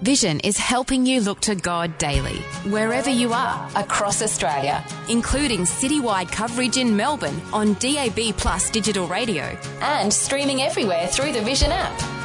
Vision is helping you look to God daily, wherever you are, across Australia, including citywide coverage in Melbourne on DAB+ digital radio and streaming everywhere through the Vision app.